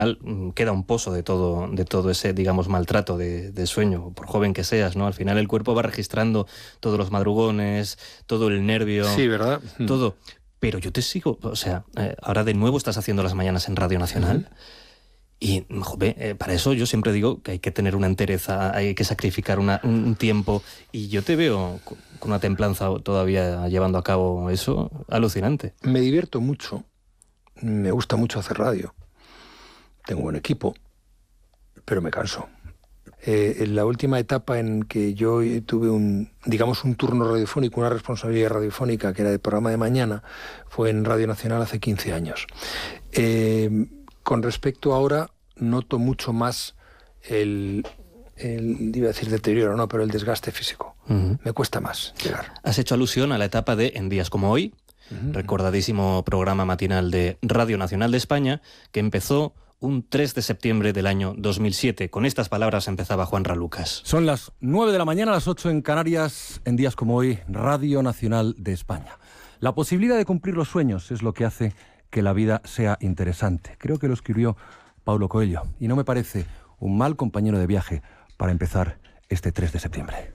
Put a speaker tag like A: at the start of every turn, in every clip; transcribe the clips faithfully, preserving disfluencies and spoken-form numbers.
A: queda un pozo de todo, de todo ese, digamos, maltrato de, de sueño, por joven que seas, ¿no? Al final el cuerpo va registrando todos los madrugones, todo el nervio.
B: Sí, ¿verdad?
A: Todo. Pero yo te sigo, o sea, eh, ahora de nuevo estás haciendo las mañanas en Radio Nacional. Uh-huh. Y, joder, eh, para eso yo siempre digo que hay que tener una entereza, hay que sacrificar una, un tiempo. Y yo te veo con una templanza todavía llevando a cabo eso, alucinante.
B: Me divierto mucho, me gusta mucho hacer radio. Tengo buen equipo, pero me canso. Eh, en la última etapa en que yo tuve un, digamos, un turno radiofónico, una responsabilidad radiofónica, que era del programa de mañana, fue en Radio Nacional hace quince años. Eh, Con respecto a ahora, noto mucho más el, el, iba a decir deterioro, no, pero el desgaste físico. Uh-huh. Me cuesta más llegar.
A: Has hecho alusión a la etapa de En días como hoy, uh-huh. recordadísimo programa matinal de Radio Nacional de España, que empezó un tres de septiembre del año dos mil siete. Con estas palabras empezaba Juanra Lucas.
C: Son las nueve de la mañana, las ocho en Canarias, en días como hoy, Radio Nacional de España. La posibilidad de cumplir los sueños es lo que hace que la vida sea interesante. Creo que lo escribió Paulo Coelho y no me parece un mal compañero de viaje para empezar este tres de septiembre.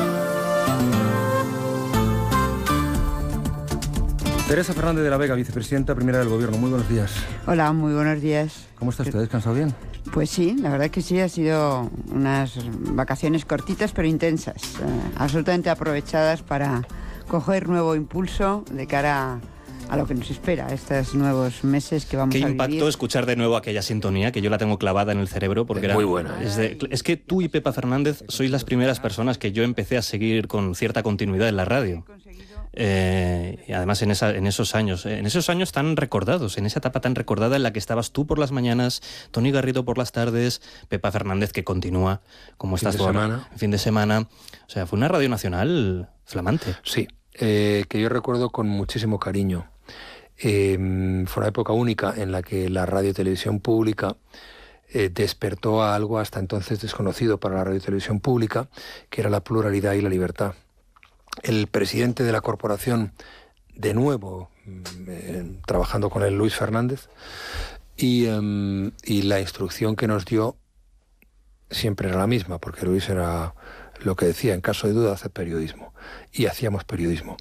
C: Teresa Fernández de la Vega, vicepresidenta primera del Gobierno. Muy buenos días.
D: Hola, muy buenos días.
C: ¿Cómo está usted? ¿Ha descansado bien?
D: Pues sí, la verdad que sí, ha sido unas vacaciones cortitas pero intensas, eh, absolutamente aprovechadas para coger nuevo impulso de cara a a lo que nos espera, estos nuevos meses que vamos a vivir.
A: Qué impacto escuchar de nuevo aquella sintonía, que yo la tengo clavada en el cerebro, porque
B: es
A: era
B: muy buena.
A: Es, de, es que tú y Pepa Fernández sois las primeras personas que yo empecé a seguir con cierta continuidad en la radio. Eh, y además en, esa, en esos años, en esos años tan recordados, en esa etapa tan recordada en la que estabas tú por las mañanas, Tony Garrido por las tardes, Pepa Fernández que continúa, como estás tú ahora, fin de semana. O sea, fue una radio nacional flamante.
B: Sí, eh, que yo recuerdo con muchísimo cariño. Eh, fue una época única en la que la radio y televisión pública eh, despertó a algo hasta entonces desconocido para la radio y televisión pública, que era la pluralidad y la libertad. El presidente de la corporación, de nuevo, eh, trabajando con él, Luis Fernández, y, eh, y la instrucción que nos dio siempre era la misma, porque Luis era lo que decía, en caso de duda, hacer periodismo. Y hacíamos periodismo.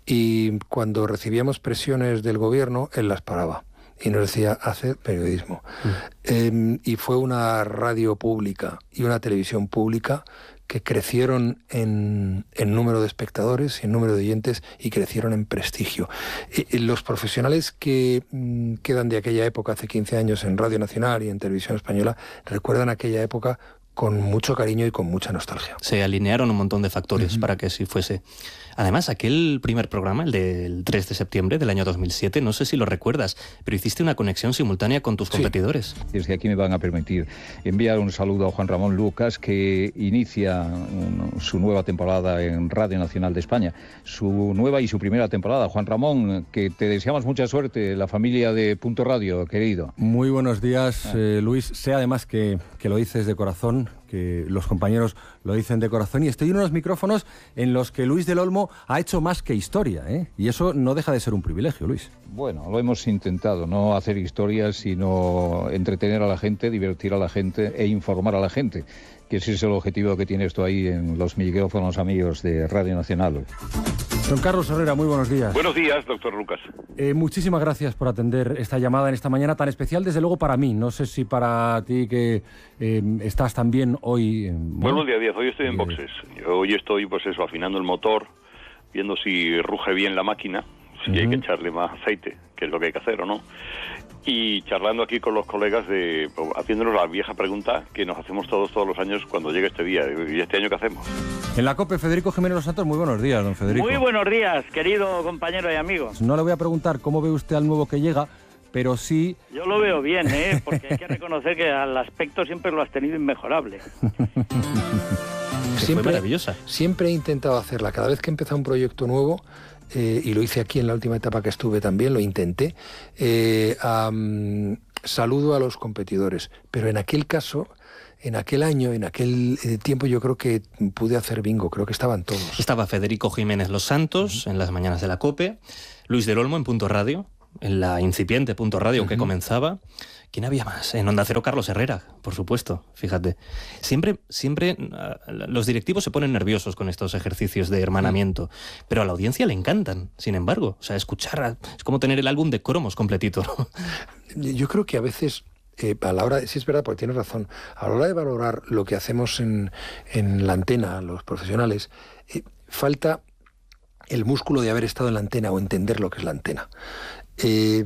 B: Y cuando recibíamos presiones del gobierno, él las paraba. Y nos decía, hacer periodismo. Mm. Eh, y fue una radio pública y una televisión pública que crecieron en, en número de espectadores, en número de oyentes, y crecieron en prestigio. Y, y los profesionales que mm, quedan de aquella época, hace quince años, en Radio Nacional y en Televisión Española, recuerdan aquella época con mucho cariño y con mucha nostalgia.
A: Se alinearon un montón de factores uh-huh. para que así fuese. Además, aquel primer programa, el del tres de septiembre del año dos mil siete, no sé si lo recuerdas, pero hiciste una conexión simultánea con tus sí. competidores.
E: Desde aquí me van a permitir enviar un saludo a Juan Ramón Lucas, que inicia un, su nueva temporada en Radio Nacional de España. Su nueva y su primera temporada. Juan Ramón, que te deseamos mucha suerte, la familia de Punto Radio, querido.
C: Muy buenos días, eh, Luis. Sé además que, que lo dices de corazón, que los compañeros lo dicen de corazón, y estoy en unos micrófonos en los que Luis del Olmo ha hecho más que historia, ¿eh? Y eso no deja de ser un privilegio, Luis.
E: Bueno, lo hemos intentado, no hacer historias, sino entretener a la gente, divertir a la gente e informar a la gente, que ese es el objetivo que tienes tú ahí en los micrófonos amigos de Radio Nacional.
C: Don Carlos Herrera, muy buenos días.
F: Buenos días, doctor Lucas.
C: Eh, muchísimas gracias por atender esta llamada en esta mañana tan especial, desde luego para mí. No sé si para ti que eh, estás también hoy... Eh,
F: bueno, buenos días, hoy estoy en eh, boxes. Yo hoy estoy, pues eso, afinando el motor, viendo si ruge bien la máquina, si uh-huh. hay que echarle más aceite, que es lo que hay que hacer o no. Y charlando aquí con los colegas, de haciéndonos la vieja pregunta que nos hacemos todos todos los años cuando llega este día. ¿Y este año qué hacemos?
C: En la COPE, Federico Jiménez Los Santos, muy buenos días, don Federico.
G: Muy buenos días, querido compañero y amigo.
C: No le voy a preguntar cómo ve usted al nuevo que llega, pero sí...
G: Yo lo veo bien, ¿eh? Porque hay que reconocer que al aspecto siempre lo has tenido inmejorable.
B: Siempre, maravillosa. Siempre he intentado hacerla. Cada vez que empieza un proyecto nuevo... Eh, y lo hice aquí en la última etapa que estuve también, lo intenté, eh, um, saludo a los competidores, pero en aquel caso, en aquel año, en aquel eh, tiempo yo creo que pude hacer bingo, creo que estaban todos.
A: Estaba Federico Jiménez Los Santos uh-huh. en las mañanas de la COPE, Luis del Olmo en Punto Radio, en la incipiente Punto Radio uh-huh. que comenzaba, ¿Quién había más? En Onda Cero, Carlos Herrera, por supuesto, fíjate. Siempre, siempre uh, los directivos se ponen nerviosos con estos ejercicios de hermanamiento, pero a la audiencia le encantan, sin embargo. O sea, escuchar a, es como tener el álbum de cromos completito, ¿no?
B: Yo creo que a veces, eh, a la hora, sí es verdad, porque tienes razón, a la hora de valorar lo que hacemos en, en la antena, los profesionales, eh, falta el músculo de haber estado en la antena o entender lo que es la antena. Eh,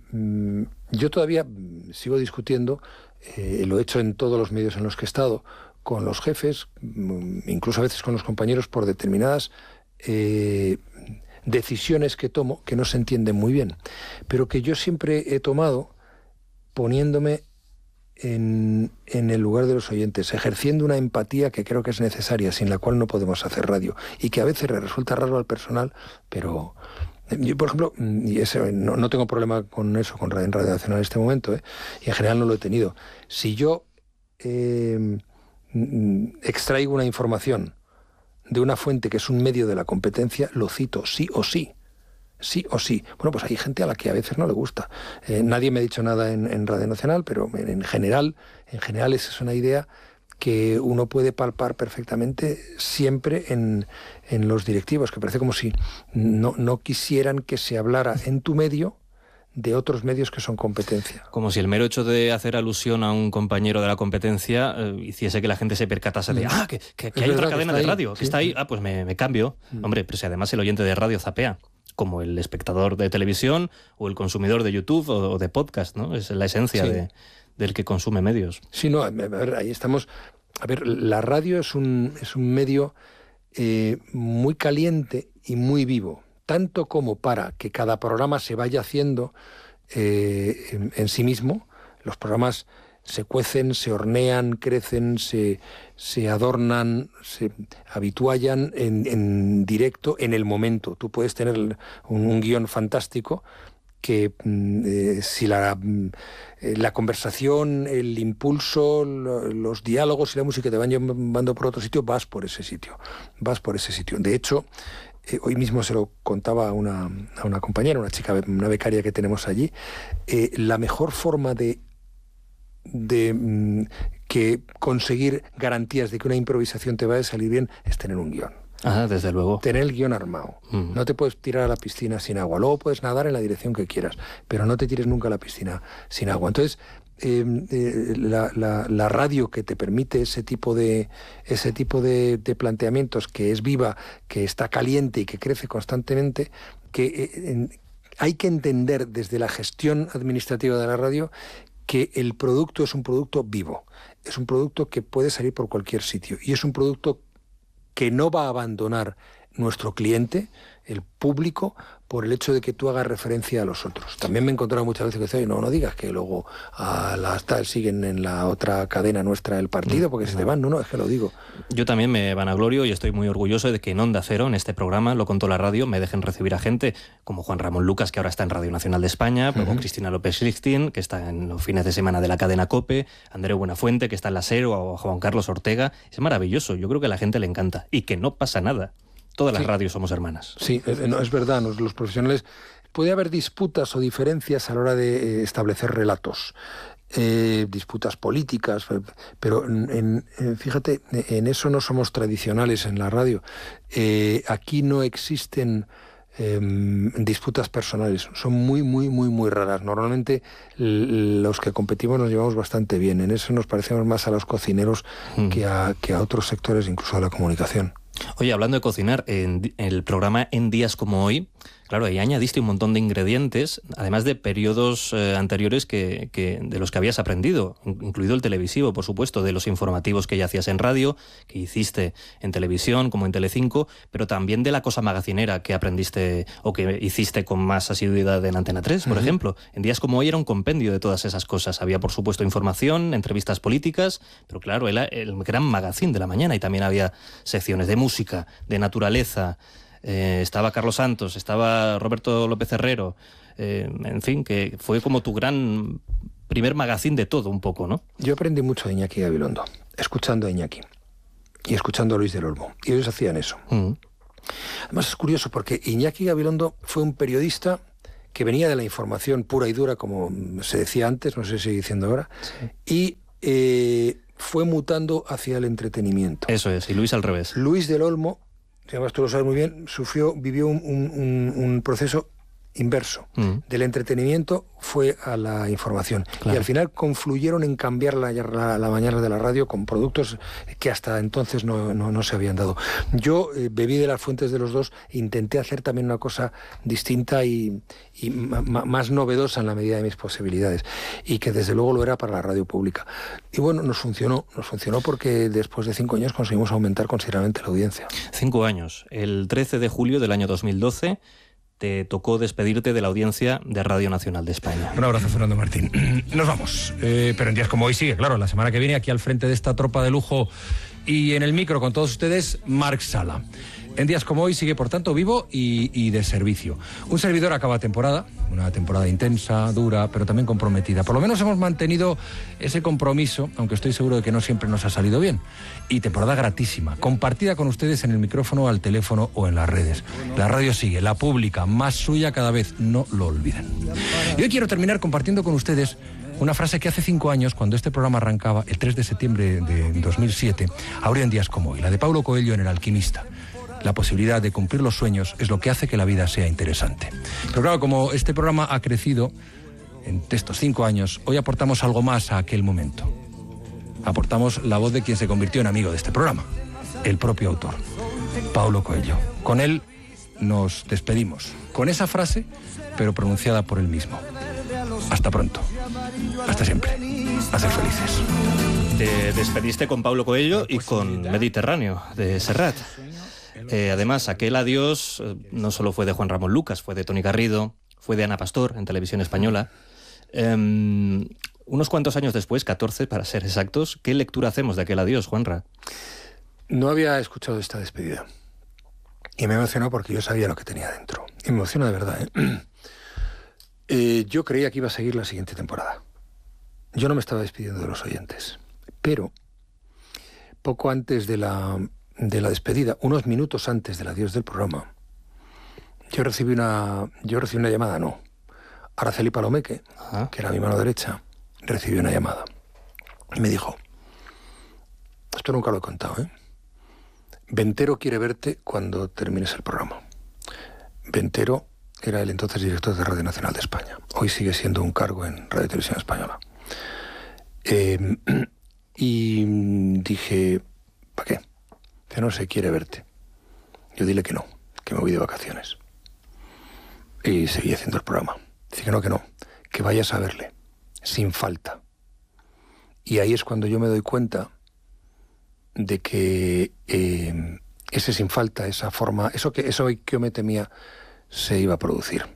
B: yo todavía sigo discutiendo, eh, lo he hecho en todos los medios en los que he estado, con los jefes, incluso a veces con los compañeros, por determinadas eh, decisiones que tomo que no se entienden muy bien, pero que yo siempre he tomado poniéndome en, en el lugar de los oyentes, ejerciendo una empatía que creo que es necesaria, sin la cual no podemos hacer radio, y que a veces le resulta raro al personal, pero... Yo, por ejemplo, y ese, no, no tengo problema con eso, con Radio, en Radio Nacional en este momento, ¿eh? Y en general no lo he tenido. Si yo eh, extraigo una información de una fuente que es un medio de la competencia, lo cito sí o sí. Sí o sí. Bueno, pues hay gente a la que a veces no le gusta. Eh, nadie me ha dicho nada en, en Radio Nacional, pero en, en general, en general esa es una idea que uno puede palpar perfectamente siempre en, en los directivos, que parece como si no, no quisieran que se hablara en tu medio de otros medios que son competencia.
A: Como si el mero hecho de hacer alusión a un compañero de la competencia eh, hiciese que la gente se percatase de, mm. ah, que, que, que hay otra cadena de radio, que sí, está ahí, sí. ah, pues me, me cambio. Mm. Hombre, pero si además el oyente de radio zapea, como el espectador de televisión o el consumidor de YouTube o, o de podcast, ¿no? Es la esencia sí. de... del que consume medios.
B: Sí, no, a ver, ahí estamos. A ver, la radio es un, es un medio eh, muy caliente y muy vivo, tanto como para que cada programa se vaya haciendo eh, en, en sí mismo. Los programas se cuecen, se hornean, crecen, se, se adornan, se habituallan en, en directo, en el momento. Tú puedes tener un, un guión fantástico, que eh, si la, eh, la conversación, el impulso, lo, los diálogos y la música te van llevando por otro sitio, vas por ese sitio, vas por ese sitio. De hecho, eh, hoy mismo se lo contaba a una, a una compañera, una chica, una becaria que tenemos allí, eh, la mejor forma de, de mm, que conseguir garantías de que una improvisación te vaya a salir bien es tener un guión.
A: Ah, desde luego.
B: Tener el guión armado. Mm. No te puedes tirar a la piscina sin agua. Luego puedes nadar en la dirección que quieras, pero no te tires nunca a la piscina sin agua. Entonces, eh, eh, la, la, la radio que te permite ese tipo de ese tipo de, de planteamientos, que es viva, que está caliente y que crece constantemente, que eh, en, hay que entender desde la gestión administrativa de la radio que el producto es un producto vivo. Es un producto que puede salir por cualquier sitio y es un producto que no va a abandonar nuestro cliente, el público, por el hecho de que tú hagas referencia a los otros. También me he encontrado muchas veces que dicen, no, no digas que luego a las tal siguen en la otra cadena nuestra del partido porque no. se te van. No, no, es que lo digo.
A: Yo también me vanaglorio y estoy muy orgulloso de que en Onda Cero, en este programa, lo contó la radio, me dejen recibir a gente como Juan Ramón Lucas, que ahora está en Radio Nacional de España, uh-huh. como Cristina López-Listin, que está en los fines de semana de la cadena COPE, Andreu Buenafuente, que está en la SER, o Juan Carlos Ortega. Es maravilloso, yo creo que a la gente le encanta y que no pasa nada. Todas las sí. radios somos hermanas.
B: Sí, no, es verdad, los profesionales... Puede haber disputas o diferencias a la hora de establecer relatos, eh, disputas políticas, pero en, en, fíjate, en eso no somos tradicionales en la radio. Eh, aquí no existen eh, disputas personales, son muy, muy, muy, muy raras. Normalmente los que competimos nos llevamos bastante bien, en eso nos parecemos más a los cocineros mm. que, a, que a otros sectores, incluso a la comunicación.
A: Oye, hablando de cocinar, en el programa En Días Como Hoy, claro, ahí añadiste un montón de ingredientes, además de periodos eh, anteriores que, que, de los que habías aprendido, incluido el televisivo, por supuesto, de los informativos que ya hacías en radio, que hiciste en televisión, como en Telecinco, pero también de la cosa magacinera que aprendiste o que hiciste con más asiduidad en Antena tres, por uh-huh. ejemplo. En Días Como Hoy era un compendio de todas esas cosas. Había, por supuesto, información, entrevistas políticas, pero claro, era el gran magazín de la mañana y también había secciones de música, de naturaleza. Eh, estaba Carlos Santos, estaba Roberto López Herrero, eh, en fin, que fue como tu gran primer magazín de todo un poco, ¿no?
B: Yo aprendí mucho de Iñaki Gabilondo, escuchando a Iñaki y escuchando a Luis del Olmo, y ellos hacían eso. Mm. Además es curioso porque Iñaki Gabilondo fue un periodista que venía de la información pura y dura, como se decía antes, no sé si sigue diciendo ahora, sí. y eh, fue mutando hacia el entretenimiento.
A: Eso es, y Luis al revés.
B: Luis del Olmo, además tú lo sabes muy bien, sufrió, vivió un, un, un proceso inverso. Mm. Del entretenimiento fue a la información. Claro. Y al final confluyeron en cambiar la, la, la mañana de la radio con productos que hasta entonces no, no, no se habían dado. Yo eh, bebí de las fuentes de los dos, intenté hacer también una cosa distinta y, y más novedosa en la medida de mis posibilidades, y que desde luego lo era para la radio pública. Y bueno, nos funcionó, nos funcionó porque después de cinco años conseguimos aumentar considerablemente la audiencia.
A: Cinco años. El trece de julio del año dos mil doce... te tocó despedirte de la audiencia de Radio Nacional de España.
C: Un abrazo, Fernando Martín. Nos vamos. Eh, pero en días como hoy sigue, claro, la semana que viene aquí al frente de esta tropa de lujo y en el micro con todos ustedes, Marc Sala. En días como hoy sigue, por tanto, vivo y, y de servicio. Un servidor acaba temporada, una temporada intensa, dura, pero también comprometida. Por lo menos hemos mantenido ese compromiso, aunque estoy seguro de que no siempre nos ha salido bien. Y temporada gratísima, compartida con ustedes en el micrófono, al teléfono o en las redes. La radio sigue, la pública, más suya cada vez, no lo olviden. Y hoy quiero terminar compartiendo con ustedes una frase que hace cinco años, cuando este programa arrancaba, el tres de septiembre de dos mil siete, abrió en días como hoy, la de Paulo Coelho en El alquimista. La posibilidad de cumplir los sueños es lo que hace que la vida sea interesante. Pero claro, como este programa ha crecido en estos cinco años, hoy aportamos algo más a aquel momento. Aportamos la voz de quien se convirtió en amigo de este programa, el propio autor, Paulo Coelho. Con él nos despedimos, con esa frase, pero pronunciada por él mismo. Hasta pronto. Hasta siempre. A ser felices.
A: Te despediste con Paulo Coelho y con Mediterráneo, de Serrat. Eh, además, aquel adiós eh, no solo fue de Juan Ramón Lucas, fue de Toni Garrido, fue de Ana Pastor en Televisión Española. Eh, unos cuantos años después, catorce para ser exactos, ¿qué lectura hacemos de aquel adiós, Juanra?
B: No había escuchado esta despedida y me emocionó porque yo sabía lo que tenía dentro. Y me emociona de verdad, ¿eh? Eh, yo creía que iba a seguir la siguiente temporada. Yo no me estaba despidiendo de los oyentes, pero poco antes de la... de la despedida, unos minutos antes del adiós del programa, yo recibí una yo recibí una llamada, no. Araceli Palomeque, Ajá. que era mi mano derecha, recibió una llamada y me dijo, esto nunca lo he contado, ¿eh? Ventero quiere verte cuando termines el programa. Ventero era el entonces director de Radio Nacional de España. Hoy sigue siendo un cargo en Radio Televisión Española. Eh, y dije, ¿para qué? Que no se quiere verte. Yo dile que no, que me voy de vacaciones. Y seguí haciendo el programa. Dice que no, que no, que vayas a verle, sin falta. Y ahí es cuando yo me doy cuenta de que eh, ese sin falta, esa forma, eso que eso que yo me temía, se iba a producir.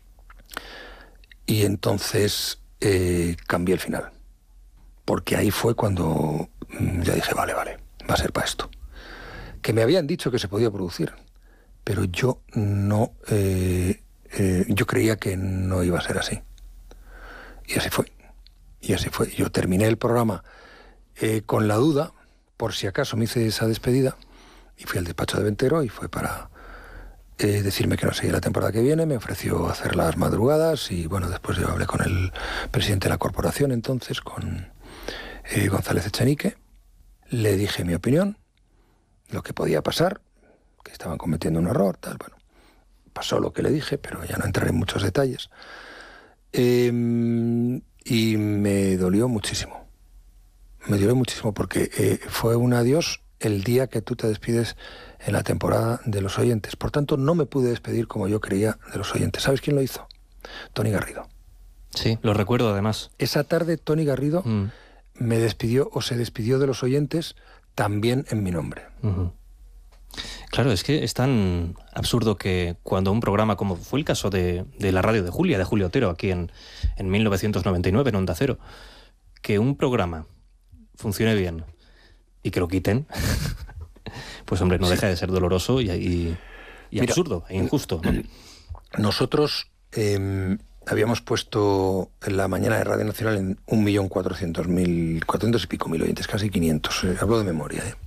B: Y entonces eh, cambié el final. Porque ahí fue cuando ya dije, vale, vale, va a ser para esto. Que me habían dicho que se podía producir, pero yo no, eh, eh, yo creía que no iba a ser así. Y así fue, y así fue. Yo terminé el programa eh, con la duda, por si acaso me hice esa despedida, y fui al despacho de Ventero, y fue para eh, decirme que no seguía la temporada que viene, me ofreció hacer las madrugadas, y bueno, después yo hablé con el presidente de la corporación entonces, con eh, González Echenique, le dije mi opinión, lo que podía pasar, que estaban cometiendo un error, tal, bueno, pasó lo que le dije, pero ya no entraré en muchos detalles. Eh, y me dolió muchísimo, me dolió muchísimo porque eh, fue un adiós el día que tú te despides en la temporada de los oyentes. Por tanto, no me pude despedir como yo creía de los oyentes. ¿Sabes quién lo hizo? Toni Garrido.
A: Sí, lo recuerdo además.
B: Esa tarde Toni Garrido mm. me despidió o se despidió de los oyentes también en mi nombre.
A: Uh-huh. Claro, es que es tan absurdo que cuando un programa, como fue el caso de, de la radio de Julia, de Julio Otero, aquí en, en mil novecientos noventa y nueve, en Onda Cero, que un programa funcione bien y que lo quiten, pues hombre, no sí. deja de ser doloroso y, y, y Mira, absurdo e injusto, ¿no?
B: Nosotros eh, habíamos puesto en la mañana de Radio Nacional en un millón cuatrocientos mil, cuatrocientos y pico mil oyentes, casi quinientos, eh, hablo de memoria. Eh.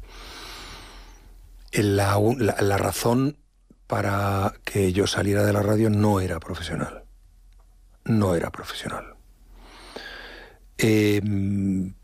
B: La, la, la razón para que yo saliera de la radio no era profesional, no era profesional. Eh,